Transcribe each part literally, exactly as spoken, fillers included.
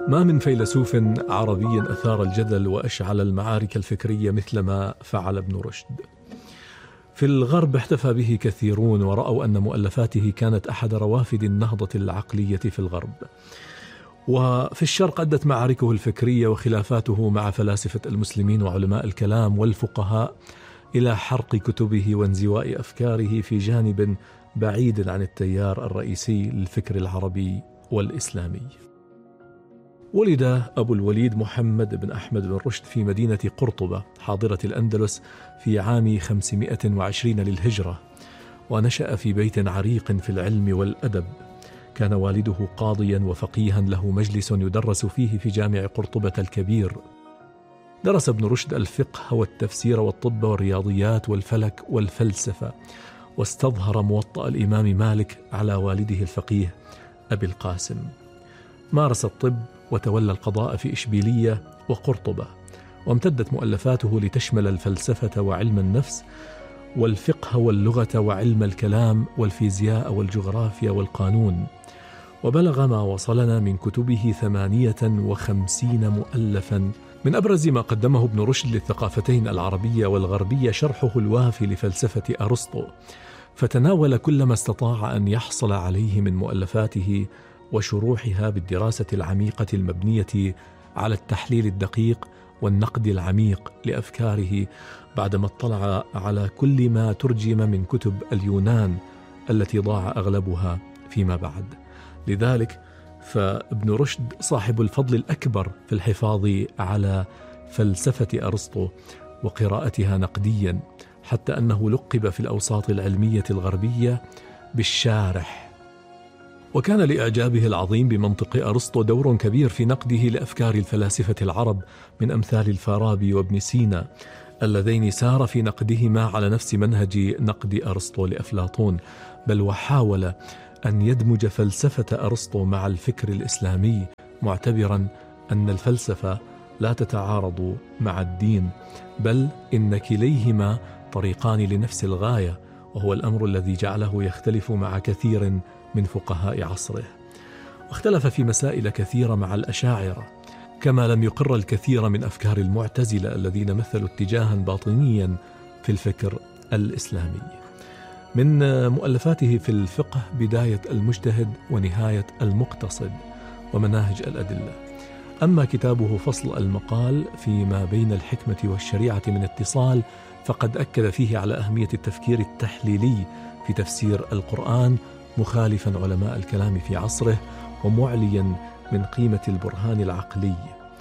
ما من فيلسوف عربي أثار الجدل وأشعل المعارك الفكرية مثل ما فعل ابن رشد. في الغرب احتفى به كثيرون ورأوا أن مؤلفاته كانت أحد روافد النهضة العقلية في الغرب، وفي الشرق أدت معاركه الفكرية وخلافاته مع فلاسفة المسلمين وعلماء الكلام والفقهاء إلى حرق كتبه وانزواء أفكاره في جانب بعيد عن التيار الرئيسي للفكر العربي والإسلامي. ولد أبو الوليد محمد بن أحمد بن رشد في مدينة قرطبة حاضرة الأندلس في عام خمسمائة وعشرين للهجرة، ونشأ في بيت عريق في العلم والأدب. كان والده قاضيا وفقيها له مجلس يدرس فيه في جامع قرطبة الكبير. درس ابن رشد الفقه والتفسير والطب والرياضيات والفلك والفلسفة، واستظهر موطأ الإمام مالك على والده الفقيه أبي القاسم. مارس الطب وتولى القضاء في إشبيلية وقرطبة، وامتدت مؤلفاته لتشمل الفلسفة وعلم النفس والفقه واللغة وعلم الكلام والفيزياء والجغرافيا والقانون. وبلغ ما وصلنا من كتبه ثمانية وخمسين مؤلفا. من أبرز ما قدمه ابن رشد للثقافتين العربية والغربية شرحه الوافي لفلسفة أرسطو، فتناول كل ما استطاع أن يحصل عليه من مؤلفاته وشروحها بالدراسة العميقة المبنية على التحليل الدقيق والنقد العميق لأفكاره، بعدما اطلع على كل ما ترجم من كتب اليونان التي ضاع أغلبها فيما بعد. لذلك فابن رشد صاحب الفضل الأكبر في الحفاظ على فلسفة أرسطو وقراءتها نقديا، حتى أنه لقب في الأوساط العلمية الغربية بالشارح. وكان لإعجابه العظيم بمنطق أرسطو دور كبير في نقده لأفكار الفلاسفة العرب من أمثال الفارابي وابن سينا، اللذين سار في نقدهما على نفس منهج نقد أرسطو لأفلاطون، بل وحاول أن يدمج فلسفة أرسطو مع الفكر الإسلامي، معتبرا أن الفلسفة لا تتعارض مع الدين، بل إن كليهما طريقان لنفس الغاية، وهو الأمر الذي جعله يختلف مع كثير من فقهاء عصره. واختلف في مسائل كثيرة مع الأشاعرة، كما لم يقر الكثير من أفكار المعتزلة الذين مثلوا اتجاها باطنيا في الفكر الإسلامي. من مؤلفاته في الفقه بداية المجتهد ونهاية المقتصد ومناهج الأدلة. أما كتابه فصل المقال فيما بين الحكمة والشريعة من اتصال، فقد أكد فيه على أهمية التفكير التحليلي في تفسير القرآن، مخالفا علماء الكلام في عصره ومعليا من قيمة البرهان العقلي.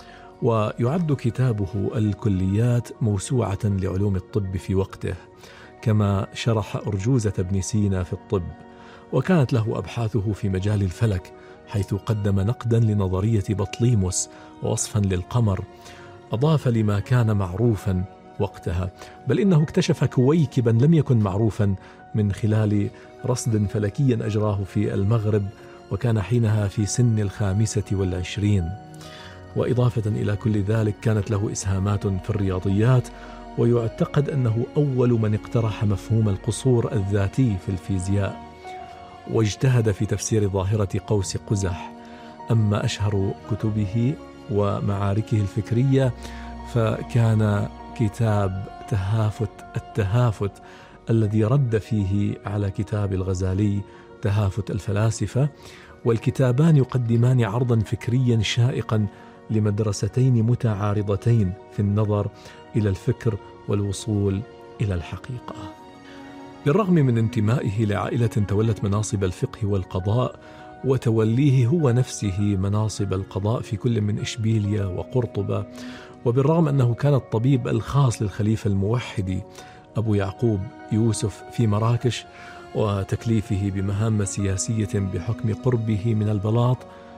ويعد كتابه الكليات موسوعة لعلوم الطب في وقته، كما شرح أرجوزة ابن سينا في الطب. وكانت له أبحاثه في مجال الفلك، حيث قدم نقدا لنظرية بطليموس ووصفا للقمر، أضاف لما كان معروفا وقتها، بل إنه اكتشف كويكبا لم يكن معروفا من خلال رصد فلكي أجراه في المغرب، وكان حينها في سن الخامسة والعشرين. وإضافة إلى كل ذلك كانت له إسهامات في الرياضيات، ويعتقد أنه أول من اقترح مفهوم القصور الذاتي في الفيزياء، واجتهد في تفسير ظاهرة قوس قزح. أما أشهر كتبه ومعاركه الفكرية فكان كتاب تهافت التهافت، الذي رد فيه على كتاب الغزالي تهافت الفلاسفة، والكتابان يقدمان عرضا فكريا شائقا لمدرستين متعارضتين في النظر إلى الفكر والوصول إلى الحقيقة. بالرغم من انتمائه لعائلة تولت مناصب الفقه والقضاء، وتوليه هو نفسه مناصب القضاء في كل من إشبيلية وقرطبة، وبالرغم أنه كان الطبيب الخاص للخليفة الموحد أبو يعقوب يوسف في مراكش، وتكليفه بمهام سياسية بحكم قربه من البلاط،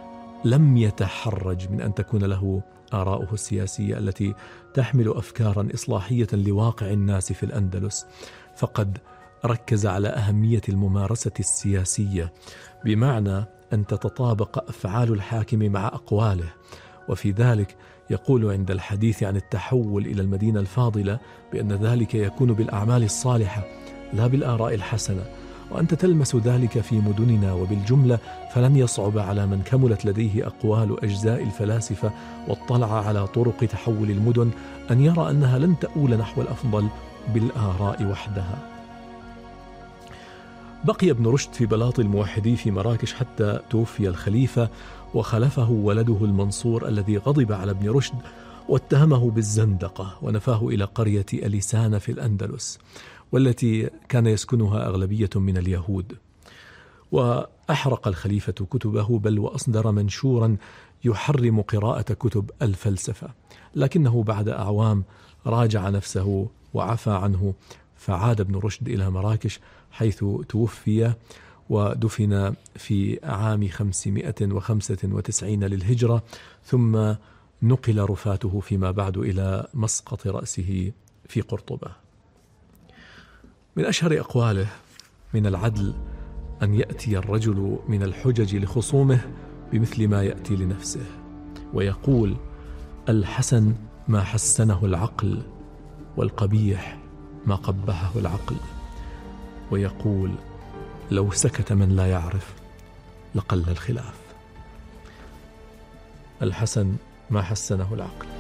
لم يتحرج من أن تكون له آراؤه السياسية التي تحمل أفكارا إصلاحية لواقع الناس في الأندلس. فقد ركز على أهمية الممارسة السياسية، بمعنى أن تتطابق أفعال الحاكم مع أقواله. وفي ذلك يقول عند الحديث عن التحول إلى المدينة الفاضلة بأن ذلك يكون بالأعمال الصالحة لا بالآراء الحسنة، وأنت تلمس ذلك في مدننا وبالجملة، فلن يصعب على من كملت لديه أقوال أجزاء الفلاسفة واطلع على طرق تحول المدن أن يرى أنها لن تؤول نحو الأفضل بالآراء وحدها. بقي ابن رشد في بلاط الموحدي في مراكش حتى توفي الخليفة، وخلفه ولده المنصور الذي غضب على ابن رشد واتهمه بالزندقة ونفاه إلى قرية أليسان في الأندلس، والتي كان يسكنها أغلبية من اليهود. وأحرق الخليفة كتبه، بل وأصدر منشورا يحرم قراءة كتب الفلسفة، لكنه بعد أعوام راجع نفسه وعفى عنه، فعاد ابن رشد إلى مراكش حيث توفي ودفن في عام خمسمائة وخمسة وتسعين للهجرة، ثم نقل رفاته فيما بعد إلى مسقط رأسه في قرطبة. من أشهر أقواله: من العدل أن يأتي الرجل من الحجج لخصومه بمثل ما يأتي لنفسه، ويقول: الحسن ما حسنه العقل، والقبيح ما قبحه العقل. ويقول: لو سكت من لا يعرف لقل الخلاف. الحسن ما حسنه العقل.